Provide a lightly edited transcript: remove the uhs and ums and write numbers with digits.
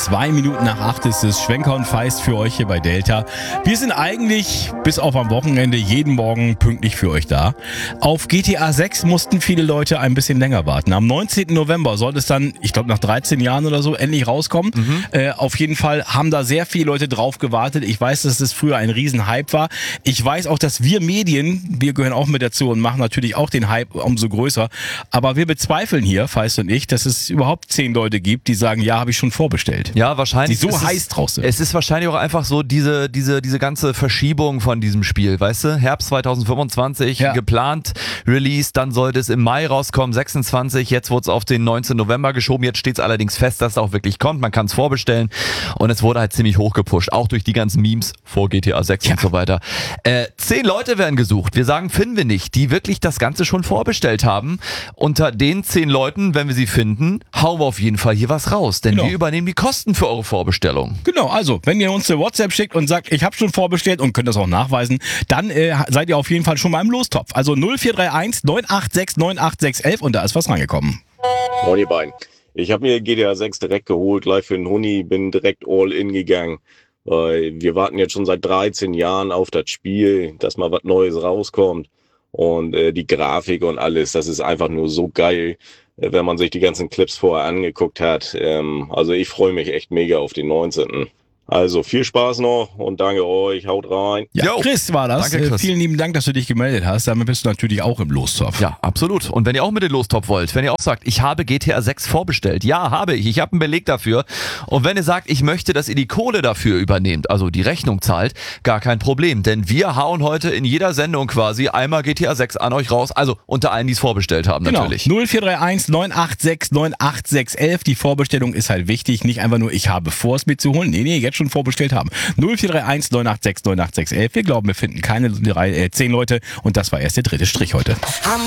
2 Minuten nach 8 ist es. Schwenker und Feist für euch hier bei Delta. Wir sind eigentlich bis auf am Wochenende jeden Morgen pünktlich für euch da. Auf GTA 6 mussten viele Leute ein bisschen länger warten. Am 19. November soll es dann, ich glaube nach 13 Jahren oder so, endlich rauskommen. Auf jeden Fall haben da sehr viele Leute drauf gewartet. Ich weiß, dass es früher ein Riesenhype war. Ich weiß auch, dass wir Medien, wir gehören auch mit dazu und machen natürlich auch den Hype umso größer. Aber wir bezweifeln hier, Feist und ich, dass es überhaupt 10 Leute gibt, die sagen, ja, habe ich schon vorbestellt. Ja, wahrscheinlich. Die so heiß draußen. Es ist wahrscheinlich auch einfach so diese ganze Verschiebung von diesem Spiel, weißt du? Herbst 2025 geplant, Release, dann sollte es im Mai rauskommen, 26, jetzt wurde es auf den 19. November geschoben, jetzt steht es allerdings fest, dass es auch wirklich kommt, man kann es vorbestellen und es wurde halt ziemlich hoch gepusht, auch durch die ganzen Memes vor GTA 6 und so weiter. 10 Leute werden gesucht, wir sagen, finden wir nicht, die wirklich das Ganze schon vorbestellt haben. Unter den 10 Leuten, wenn wir sie finden, hauen wir auf jeden Fall hier was raus, denn wir übernehmen die Kosten für eure Vorbestellung. Genau, also wenn ihr uns eine WhatsApp schickt und sagt, ich habe schon vorbestellt und könnt das auch nachweisen, dann seid ihr auf jeden Fall schon mal im Lostopf. Also 0431 986 98611 und da ist was rangekommen. Moin ihr beiden. Ich habe mir GTA 6 direkt geholt, gleich für den Huni, bin direkt all in gegangen. Wir warten jetzt schon seit 13 Jahren auf das Spiel, dass mal was Neues rauskommt. Und die Grafik und alles, das ist einfach nur so geil, wenn man sich die ganzen Clips vorher angeguckt hat. Also ich freue mich echt mega auf den 19. Also viel Spaß noch und danke euch, haut rein. Ja, Chris war das. Danke, Chris. Vielen lieben Dank, dass du dich gemeldet hast. Damit bist du natürlich auch im Lostopf. Ja, absolut. Und wenn ihr auch mit dem Lostopf wollt, wenn ihr auch sagt, ich habe GTA 6 vorbestellt, ja, habe ich habe einen Beleg dafür. Und wenn ihr sagt, ich möchte, dass ihr die Kohle dafür übernehmt, also die Rechnung zahlt, gar kein Problem. Denn wir hauen heute in jeder Sendung quasi einmal GTA 6 an euch raus. Also unter allen, die es vorbestellt haben natürlich. 0431 986 98611. Die Vorbestellung ist halt wichtig. Nicht einfach nur, ich habe vor, es mitzuholen. Nee, jetzt schon vorbestellt haben. 0431 986 98611. Wir glauben, wir finden keine 10 Leute und das war erst der dritte Strich heute.